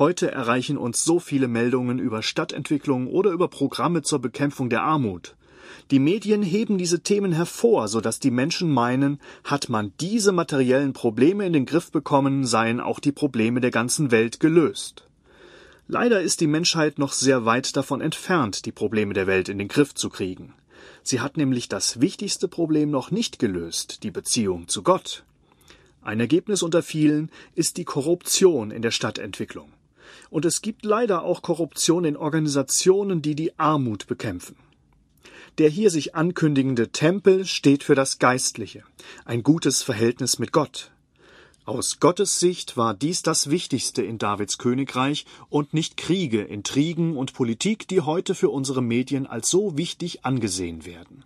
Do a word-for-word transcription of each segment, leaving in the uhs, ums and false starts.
Heute erreichen uns so viele Meldungen über Stadtentwicklung oder über Programme zur Bekämpfung der Armut. Die Medien heben diese Themen hervor, sodass die Menschen meinen, hat man diese materiellen Probleme in den Griff bekommen, seien auch die Probleme der ganzen Welt gelöst. Leider ist die Menschheit noch sehr weit davon entfernt, die Probleme der Welt in den Griff zu kriegen. Sie hat nämlich das wichtigste Problem noch nicht gelöst, die Beziehung zu Gott. Ein Ergebnis unter vielen ist die Korruption in der Stadtentwicklung. Und es gibt leider auch Korruption in Organisationen, die die Armut bekämpfen. Der hier sich ankündigende Tempel steht für das Geistliche, ein gutes Verhältnis mit Gott. Aus Gottes Sicht war dies das Wichtigste in Davids Königreich und nicht Kriege, Intrigen und Politik, die heute für unsere Medien als so wichtig angesehen werden.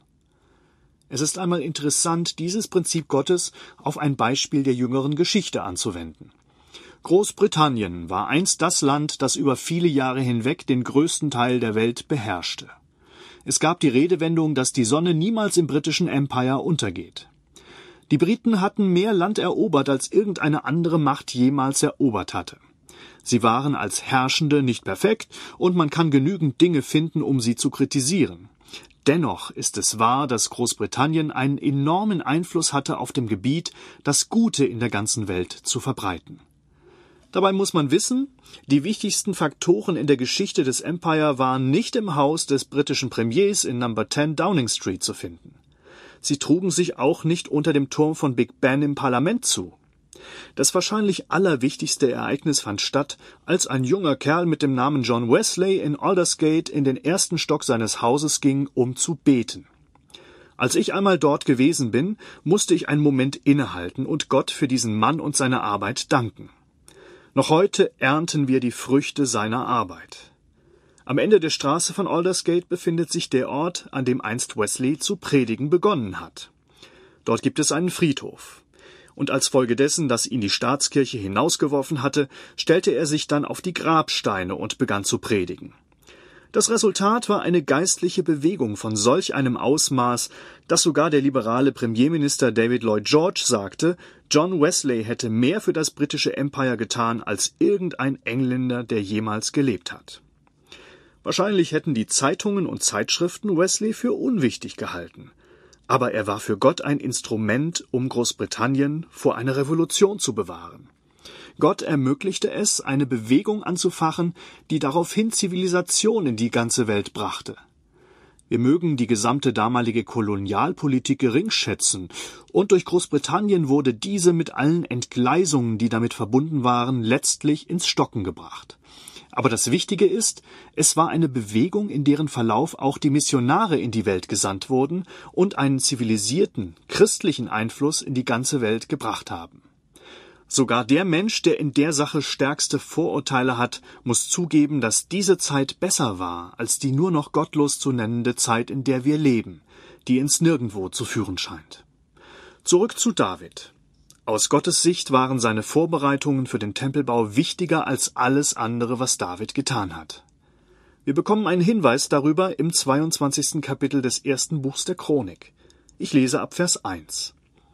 Es ist einmal interessant, dieses Prinzip Gottes auf ein Beispiel der jüngeren Geschichte anzuwenden. Großbritannien war einst das Land, das über viele Jahre hinweg den größten Teil der Welt beherrschte. Es gab die Redewendung, dass die Sonne niemals im britischen Empire untergeht. Die Briten hatten mehr Land erobert, als irgendeine andere Macht jemals erobert hatte. Sie waren als Herrschende nicht perfekt und man kann genügend Dinge finden, um sie zu kritisieren. Dennoch ist es wahr, dass Großbritannien einen enormen Einfluss hatte auf dem Gebiet, das Gute in der ganzen Welt zu verbreiten. Dabei muss man wissen, die wichtigsten Faktoren in der Geschichte des Empire waren nicht im Haus des britischen Premiers in Number zehn Downing Street zu finden. Sie trugen sich auch nicht unter dem Turm von Big Ben im Parlament zu. Das wahrscheinlich allerwichtigste Ereignis fand statt, als ein junger Kerl mit dem Namen John Wesley in Aldersgate in den ersten Stock seines Hauses ging, um zu beten. Als ich einmal dort gewesen bin, musste ich einen Moment innehalten und Gott für diesen Mann und seine Arbeit danken. Noch heute ernten wir die Früchte seiner Arbeit. Am Ende der Straße von Aldersgate befindet sich der Ort, an dem einst Wesley zu predigen begonnen hat. Dort gibt es einen Friedhof. Und als Folge dessen, dass ihn die Staatskirche hinausgeworfen hatte, stellte er sich dann auf die Grabsteine und begann zu predigen. Das Resultat war eine geistliche Bewegung von solch einem Ausmaß, dass sogar der liberale Premierminister David Lloyd George sagte, John Wesley hätte mehr für das britische Empire getan als irgendein Engländer, der jemals gelebt hat. Wahrscheinlich hätten die Zeitungen und Zeitschriften Wesley für unwichtig gehalten. Aber er war für Gott ein Instrument, um Großbritannien vor einer Revolution zu bewahren. Gott ermöglichte es, eine Bewegung anzufachen, die daraufhin Zivilisation in die ganze Welt brachte. Wir mögen die gesamte damalige Kolonialpolitik geringschätzen, und durch Großbritannien wurde diese mit allen Entgleisungen, die damit verbunden waren, letztlich ins Stocken gebracht. Aber das Wichtige ist, es war eine Bewegung, in deren Verlauf auch die Missionare in die Welt gesandt wurden und einen zivilisierten, christlichen Einfluss in die ganze Welt gebracht haben. Sogar der Mensch, der in der Sache stärkste Vorurteile hat, muss zugeben, dass diese Zeit besser war als die nur noch gottlos zu nennende Zeit, in der wir leben, die ins Nirgendwo zu führen scheint. Zurück zu David. Aus Gottes Sicht waren seine Vorbereitungen für den Tempelbau wichtiger als alles andere, was David getan hat. Wir bekommen einen Hinweis darüber im zweiundzwanzigsten Kapitel des ersten Buchs der Chronik. Ich lese ab Vers eins.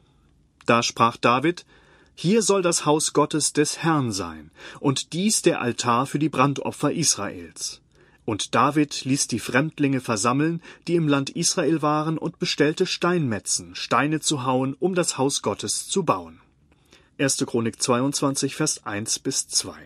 Da sprach David: Hier soll das Haus Gottes des Herrn sein, und dies der Altar für die Brandopfer Israels. Und David ließ die Fremdlinge versammeln, die im Land Israel waren, und bestellte Steinmetzen, Steine zu hauen, um das Haus Gottes zu bauen. erste Chronik zweiundzwanzig, Vers eins bis zwei.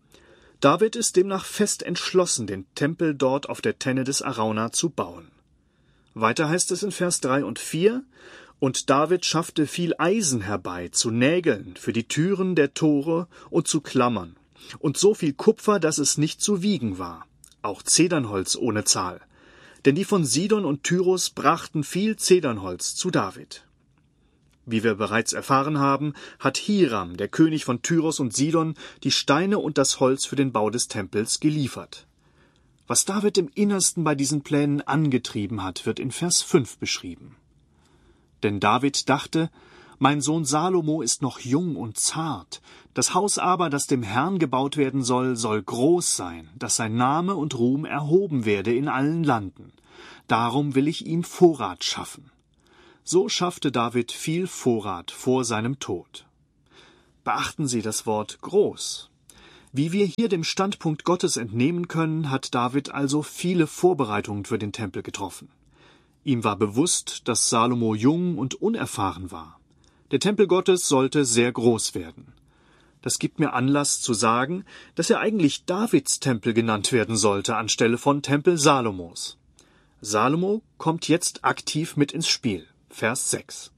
David ist demnach fest entschlossen, den Tempel dort auf der Tenne des Arauna zu bauen. Weiter heißt es in Vers drei und vier: Und David schaffte viel Eisen herbei, zu Nägeln, für die Türen der Tore und zu Klammern, und so viel Kupfer, dass es nicht zu wiegen war, auch Zedernholz ohne Zahl. Denn die von Sidon und Tyrus brachten viel Zedernholz zu David. Wie wir bereits erfahren haben, hat Hiram, der König von Tyrus und Sidon, die Steine und das Holz für den Bau des Tempels geliefert. Was David im Innersten bei diesen Plänen angetrieben hat, wird in Vers fünf beschrieben. Denn David dachte, mein Sohn Salomo ist noch jung und zart. Das Haus aber, das dem Herrn gebaut werden soll, soll groß sein, dass sein Name und Ruhm erhoben werde in allen Landen. Darum will ich ihm Vorrat schaffen. So schaffte David viel Vorrat vor seinem Tod. Beachten Sie das Wort groß. Wie wir hier dem Standpunkt Gottes entnehmen können, hat David also viele Vorbereitungen für den Tempel getroffen. Ihm war bewusst, dass Salomo jung und unerfahren war. Der Tempel Gottes sollte sehr groß werden. Das gibt mir Anlass zu sagen, dass er eigentlich Davids Tempel genannt werden sollte, anstelle von Tempel Salomos. Salomo kommt jetzt aktiv mit ins Spiel. Vers sechs.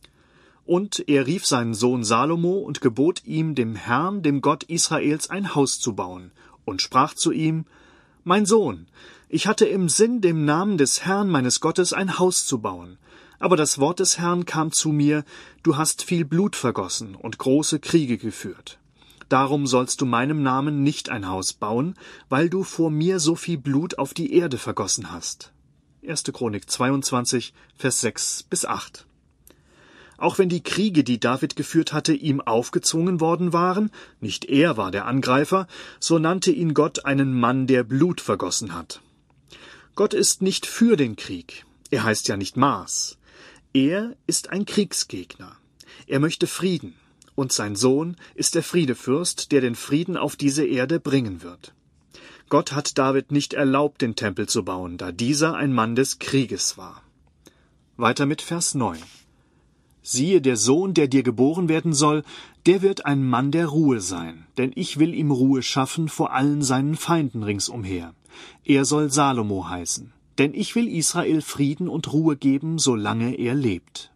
Und er rief seinen Sohn Salomo und gebot ihm, dem Herrn, dem Gott Israels, ein Haus zu bauen, und sprach zu ihm: Mein Sohn, ich hatte im Sinn, dem Namen des Herrn meines Gottes ein Haus zu bauen. Aber das Wort des Herrn kam zu mir: Du hast viel Blut vergossen und große Kriege geführt. Darum sollst du meinem Namen nicht ein Haus bauen, weil du vor mir so viel Blut auf die Erde vergossen hast. erste Chronik zweiundzwanzig, Vers sechs bis acht. Auch wenn die Kriege, die David geführt hatte, ihm aufgezwungen worden waren, nicht er war der Angreifer, so nannte ihn Gott einen Mann, der Blut vergossen hat. Gott ist nicht für den Krieg. Er heißt ja nicht Mars. Er ist ein Kriegsgegner. Er möchte Frieden. Und sein Sohn ist der Friedefürst, der den Frieden auf diese Erde bringen wird. Gott hat David nicht erlaubt, den Tempel zu bauen, da dieser ein Mann des Krieges war. Weiter mit Vers neun. Siehe, der Sohn, der dir geboren werden soll, der wird ein Mann der Ruhe sein, denn ich will ihm Ruhe schaffen vor allen seinen Feinden ringsumher. Er soll Salomo heißen, denn ich will Israel Frieden und Ruhe geben, solange er lebt.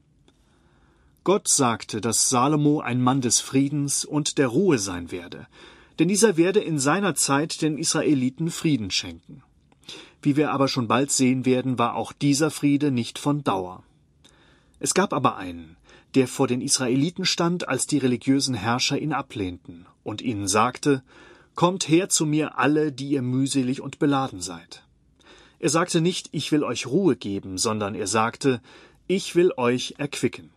Gott sagte, dass Salomo ein Mann des Friedens und der Ruhe sein werde, denn dieser werde in seiner Zeit den Israeliten Frieden schenken. Wie wir aber schon bald sehen werden, war auch dieser Friede nicht von Dauer. Es gab aber einen, der vor den Israeliten stand, als die religiösen Herrscher ihn ablehnten und ihnen sagte: Kommt her zu mir alle, die ihr mühselig und beladen seid. Er sagte nicht: Ich will euch Ruhe geben, sondern er sagte: Ich will euch erquicken.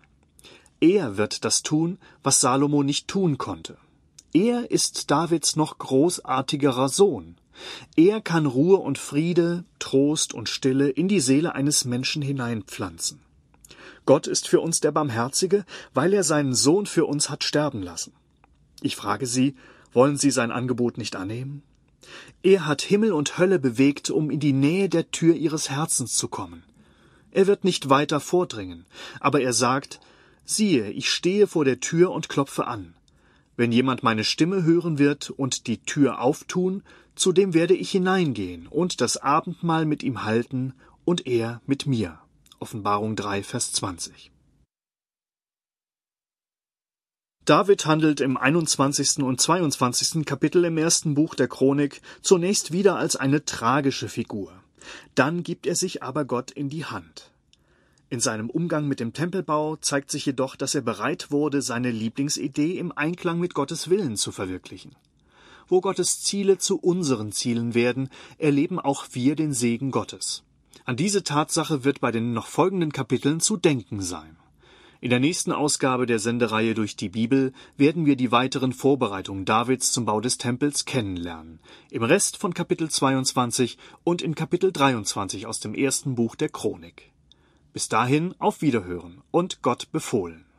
Er wird das tun, was Salomo nicht tun konnte. Er ist Davids noch großartigerer Sohn. Er kann Ruhe und Friede, Trost und Stille in die Seele eines Menschen hineinpflanzen. Gott ist für uns der Barmherzige, weil er seinen Sohn für uns hat sterben lassen. Ich frage Sie, wollen Sie sein Angebot nicht annehmen? Er hat Himmel und Hölle bewegt, um in die Nähe der Tür Ihres Herzens zu kommen. Er wird nicht weiter vordringen, aber er sagt: Siehe, ich stehe vor der Tür und klopfe an. Wenn jemand meine Stimme hören wird und die Tür auftun, zu dem werde ich hineingehen und das Abendmahl mit ihm halten und er mit mir. Offenbarung drei, Vers zwanzig. David handelt im einundzwanzigsten und zweiundzwanzigsten Kapitel im ersten Buch der Chronik zunächst wieder als eine tragische Figur. Dann gibt er sich aber Gott in die Hand. In seinem Umgang mit dem Tempelbau zeigt sich jedoch, dass er bereit wurde, seine Lieblingsidee im Einklang mit Gottes Willen zu verwirklichen. Wo Gottes Ziele zu unseren Zielen werden, erleben auch wir den Segen Gottes. An diese Tatsache wird bei den noch folgenden Kapiteln zu denken sein. In der nächsten Ausgabe der Sendereihe durch die Bibel werden wir die weiteren Vorbereitungen Davids zum Bau des Tempels kennenlernen. Im Rest von Kapitel zweiundzwanzig und in Kapitel dreiundzwanzig aus dem ersten Buch der Chronik. Bis dahin auf Wiederhören und Gott befohlen.